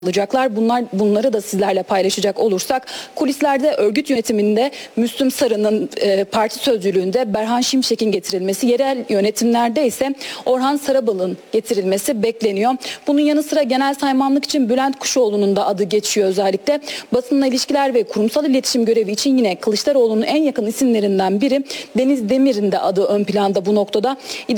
alacaklar. Bunları da sizlerle paylaşacak olursak, kulislerde örgüt yönetiminde Müslüm Sarı'nın parti sözcülüğünde Berhan Şimşek'in getirilmesi, yerel yönetimlerde ise Orhan Sarabal'ın getirilmesi bekleniyor. Bunun yanı sıra genel saymanlık için Bülent Kuşoğlu'nun da adı geçiyor özellikle. Basınla ilişkiler ve kurumsal iletişim görevi için yine Kılıçdaroğlu'nun en yakın isimlerinden biri Deniz Demir'in de adı ön planda bu noktada.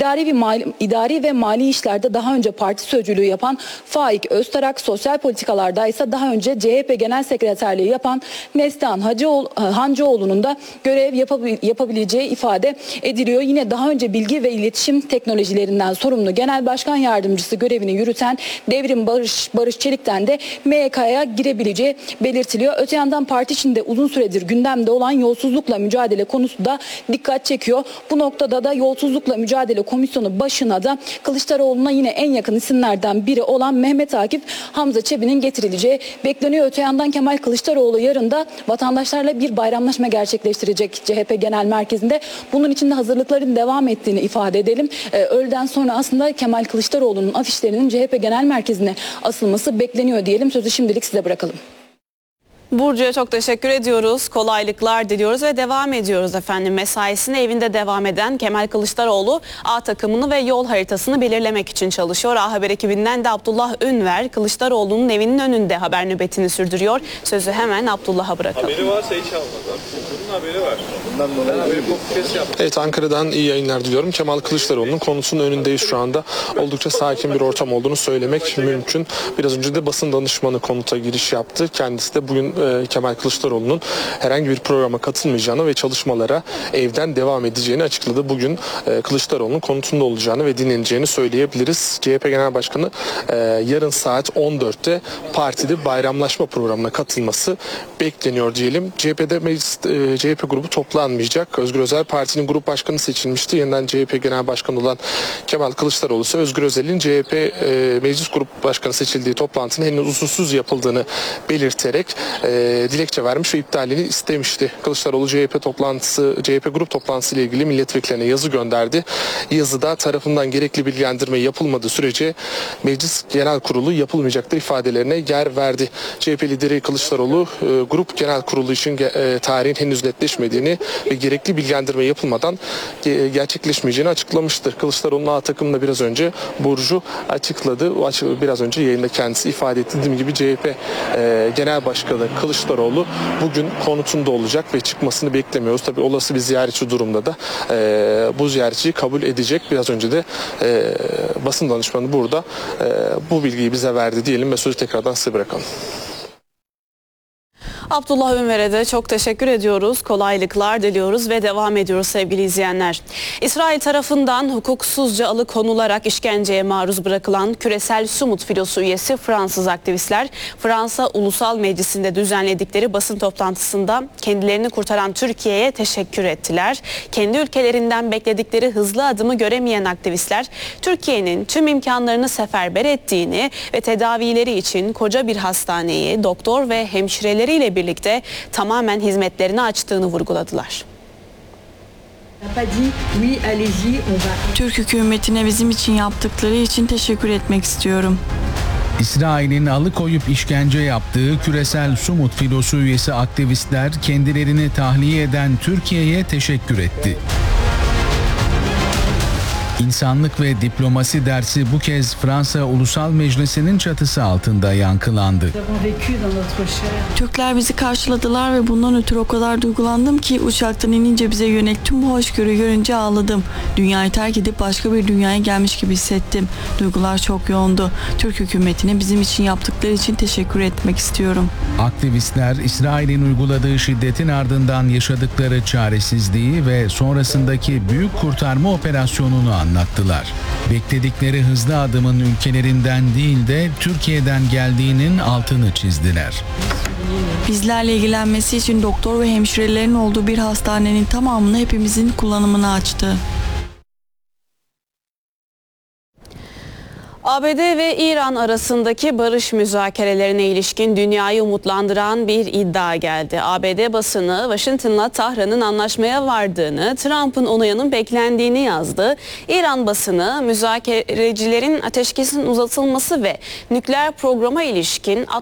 İdari ve mali işlerde daha önce parti sözcülüğü yapan Faik Öztarak, sosyal politikalarda ise daha önce CHP Genel Sekreterliği yapan Neslihan Hancıoğlu'nun da görev yapabileceği ifade ediliyor. Yine daha önce bilgi ve iletişim teknolojilerinden sorumlu Genel Başkan Yardımcısı görevini yürüten Devrim Barış Çelik'ten de MYK'ya girebileceği belirtiliyor. Öte yandan parti içinde uzun süredir gündemde olan yolsuzlukla mücadele konusu da dikkat çekiyor. Bu noktada da yolsuzlukla mücadele komisyonu başına da Kılıçdaroğlu'na yine en yakın isimlerden biri olan Mehmet Akif Hamza Çebi'nin getirileceği bekleniyor. Öte yandan Kemal Kılıçdaroğlu yarın da vatandaşlarla bir bayramlaşma gerçekleştirecek CHP Genel Merkezi'nde. Bunun için de hazırlıkların devam ettiğini ifade edelim. Öğleden sonra aslında Kemal Kılıçdaroğlu'nun afişlerinin CHP Genel Merkezi'ne asılması bekleniyor diyelim. Sözü şimdilik size bırakalım. Burcu'ya çok teşekkür ediyoruz. Kolaylıklar diliyoruz ve devam ediyoruz efendim. Mesaisine evinde devam eden Kemal Kılıçdaroğlu A takımını ve yol haritasını belirlemek için çalışıyor. A Haber ekibinden de Abdullah Ünver Kılıçdaroğlu'nun evinin önünde haber nöbetini sürdürüyor. Sözü hemen Abdullah'a bırakalım. Haberi varsa hiç almadan. Bunun haberi var. Ben haberi podcast yaptım. Evet, Ankara'dan iyi yayınlar diliyorum. Kemal Kılıçdaroğlu'nun konusunun önündeyiz şu anda. Oldukça sakin bir ortam olduğunu söylemek mümkün. Biraz önce de basın danışmanı konuta giriş yaptı. Kendisi de bugün Kemal Kılıçdaroğlu'nun herhangi bir programa katılmayacağını ve çalışmalara evden devam edeceğini açıkladı. Bugün Kılıçdaroğlu'nun konutunda olacağını ve dinleneceğini söyleyebiliriz. CHP Genel Başkanı yarın saat 14'te partide bayramlaşma programına katılması bekleniyor diyelim. CHP'de CHP grubu toplanmayacak. Özgür Özel partinin grup başkanı seçilmişti. Yeniden CHP Genel Başkanı olan Kemal Kılıçdaroğlu ise Özgür Özel'in CHP Meclis Grup Başkanı seçildiği toplantının henüz usulsüz yapıldığını belirterek dilekçe vermiş ve iptalini istemişti. Kılıçdaroğlu CHP grup toplantısı ile ilgili milletvekillerine yazı gönderdi. Yazıda tarafından gerekli bilgilendirme yapılmadığı sürece Meclis Genel Kurulu yapılmayacaktır ifadelerine yer verdi. CHP lideri Kılıçdaroğlu grup genel kurulu için tarihin henüz netleşmediğini ve gerekli bilgilendirme yapılmadan gerçekleşmeyeceğini açıklamıştır. Kılıçdaroğlu'nun A takımını biraz önce Burcu açıkladı. Biraz önce yayında kendisi ifade etti. Dediğim gibi CHP Genel Başkanı Kılıçdaroğlu bugün konutunda olacak ve çıkmasını beklemiyoruz. Tabii olası bir ziyaretçi durumda da bu ziyaretçiyi kabul edecek. Biraz önce de basın danışmanı burada bu bilgiyi bize verdi diyelim ve sözü tekrardan size bırakalım. Abdullah Ünver'e de çok teşekkür ediyoruz. Kolaylıklar diliyoruz ve devam ediyoruz sevgili izleyenler. İsrail tarafından hukuksuzca alıkonularak işkenceye maruz bırakılan Küresel Sumut Filosu üyesi Fransız aktivistler Fransa Ulusal Meclisi'nde düzenledikleri basın toplantısında kendilerini kurtaran Türkiye'ye teşekkür ettiler. Kendi ülkelerinden bekledikleri hızlı adımı göremeyen aktivistler Türkiye'nin tüm imkanlarını seferber ettiğini ve tedavileri için koca bir hastaneyi doktor ve hemşireleriyle birlikte tamamen hizmetlerini açtığını vurguladılar. Türk hükümetine bizim için yaptıkları için teşekkür etmek istiyorum. İsrail'in alıkoyup işkence yaptığı Küresel Sumut Filosu üyesi aktivistler kendilerini tahliye eden Türkiye'ye teşekkür etti. İnsanlık ve diplomasi dersi bu kez Fransa Ulusal Meclisi'nin çatısı altında yankılandı. Türkler bizi karşıladılar ve bundan ötürü o kadar duygulandım ki uçaktan inince bize yönelik tüm bu hoşgörüyü görünce ağladım. Dünyayı terk edip başka bir dünyaya gelmiş gibi hissettim. Duygular çok yoğundu. Türk hükümetine bizim için yaptıkları için teşekkür etmek istiyorum. Aktivistler İsrail'in uyguladığı şiddetin ardından yaşadıkları çaresizliği ve sonrasındaki büyük kurtarma operasyonunu anlattılar. Bekledikleri hızlı adımın ülkelerinden değil de Türkiye'den geldiğinin altını çizdiler. Bizlerle ilgilenmesi için doktor ve hemşirelerin olduğu bir hastanenin tamamını hepimizin kullanımına açtı. ABD ve İran arasındaki barış müzakerelerine ilişkin dünyayı umutlandıran bir iddia geldi. ABD basını Washington'la Tahran'ın anlaşmaya vardığını, Trump'ın onayının beklendiğini yazdı. İran basını müzakerecilerin ateşkesin uzatılması ve nükleer programa ilişkin